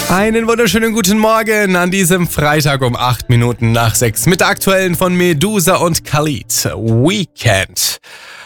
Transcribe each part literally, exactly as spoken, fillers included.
Einen wunderschönen guten Morgen an diesem Freitag um acht Minuten nach sechs mit der aktuellen von Medusa und Khalid. Weekend.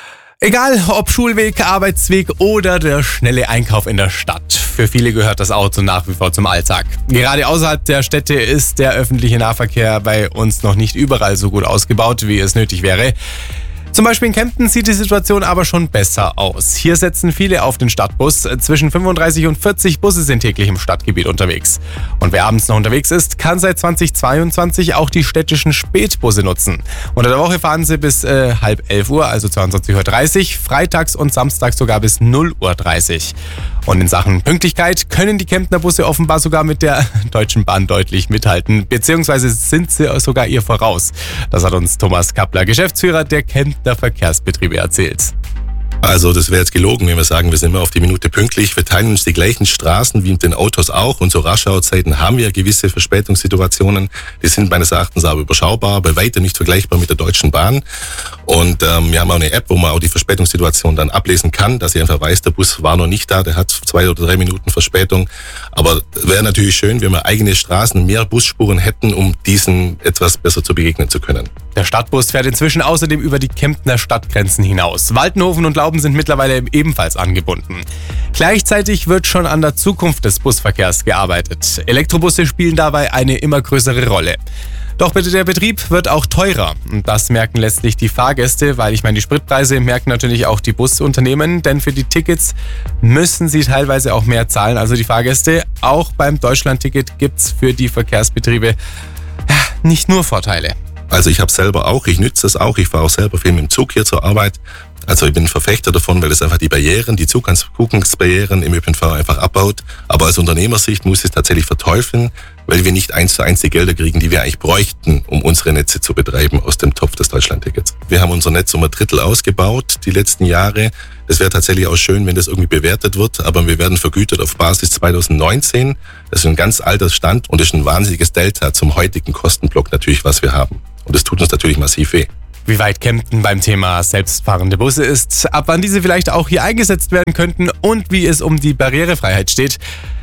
Egal ob Schulweg, Arbeitsweg oder der schnelle Einkauf in der Stadt. Für viele gehört das Auto nach wie vor zum Alltag. Gerade außerhalb der Städte ist der öffentliche Nahverkehr bei uns noch nicht überall so gut ausgebaut, wie es nötig wäre. Zum Beispiel in Kempten sieht die Situation aber schon besser aus. Hier setzen viele auf den Stadtbus. Zwischen fünfunddreißig und vierzig Busse sind täglich im Stadtgebiet unterwegs. Und wer abends noch unterwegs ist, kann seit zweitausendzweiundzwanzig auch die städtischen Spätbusse nutzen. Unter der Woche fahren sie bis äh, halb elf Uhr, also zweiundzwanzig Uhr dreißig, freitags und samstags sogar bis null Uhr dreißig. Und in Sachen Pünktlichkeit können die Kemptner Busse offenbar sogar mit der Deutschen Bahn deutlich mithalten, beziehungsweise sind sie sogar ihr voraus. Das hat uns Thomas Kappler, Geschäftsführer der Kemptner Verkehrsbetriebe, erzählt. Also das wäre jetzt gelogen, wenn wir sagen, wir sind immer auf die Minute pünktlich. Wir teilen uns die gleichen Straßen wie mit den Autos auch. Und so Rush-Hour-Zeiten haben wir gewisse Verspätungssituationen. Die sind meines Erachtens aber überschaubar, bei weitem nicht vergleichbar mit der Deutschen Bahn. Und ähm, wir haben auch eine App, wo man auch die Verspätungssituation dann ablesen kann, dass ich einfach weiß, der Bus war noch nicht da, der hat zwei oder drei Minuten Verspätung. Aber wäre natürlich schön, wenn wir eigene Straßen, mehr Busspuren hätten, um diesen etwas besser zu begegnen zu können. Der Stadtbus fährt inzwischen außerdem über die Kemptner Stadtgrenzen hinaus. Waldenhofen und Lauben sind mittlerweile ebenfalls angebunden. Gleichzeitig wird schon an der Zukunft des Busverkehrs gearbeitet. Elektrobusse spielen dabei eine immer größere Rolle. Doch bitte, der Betrieb wird auch teurer. Und das merken letztlich die Fahrgäste, weil ich meine, die Spritpreise merken natürlich auch die Busunternehmen, denn für die Tickets müssen sie teilweise auch mehr zahlen, also die Fahrgäste. Auch beim Deutschlandticket gibt's für die Verkehrsbetriebe ja, nicht nur Vorteile. Also ich habe selber auch, ich nütze es auch, ich fahre auch selber viel mit dem Zug hier zur Arbeit. Also ich bin ein Verfechter davon, weil es einfach die Barrieren, die Zugangsbarrieren im Ö P N V einfach abbaut. Aber aus Unternehmersicht muss ich es tatsächlich verteufeln, weil wir nicht eins zu eins die Gelder kriegen, die wir eigentlich bräuchten, um unsere Netze zu betreiben aus dem Topf des Deutschlandtickets. Wir haben unser Netz um ein Drittel ausgebaut die letzten Jahre. Es wäre tatsächlich auch schön, wenn das irgendwie bewertet wird, aber wir werden vergütet auf Basis zweitausendneunzehn. Das ist ein ganz alter Stand und das ist ein wahnsinniges Delta zum heutigen Kostenblock natürlich, was wir haben. Und das tut uns natürlich massiv weh. Wie weit Kempten beim Thema selbstfahrende Busse ist, ab wann diese vielleicht auch hier eingesetzt werden könnten und wie es um die Barrierefreiheit steht.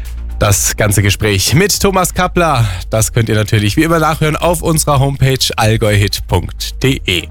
Das ganze Gespräch mit Thomas Kappler, das könnt ihr natürlich wie immer nachhören auf unserer Homepage allgäuhit punkt de.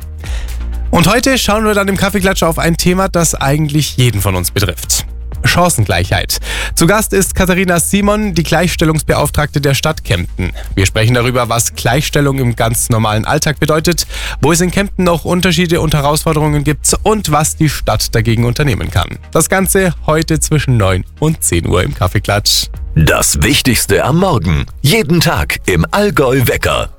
Und heute schauen wir dann im Kaffeeklatscher auf ein Thema, das eigentlich jeden von uns betrifft. Chancengleichheit. Zu Gast ist Katharina Simon, die Gleichstellungsbeauftragte der Stadt Kempten. Wir sprechen darüber, was Gleichstellung im ganz normalen Alltag bedeutet, wo es in Kempten noch Unterschiede und Herausforderungen gibt und was die Stadt dagegen unternehmen kann. Das Ganze heute zwischen neun und zehn Uhr im Kaffeeklatsch. Das Wichtigste am Morgen. Jeden Tag im Allgäu Wecker.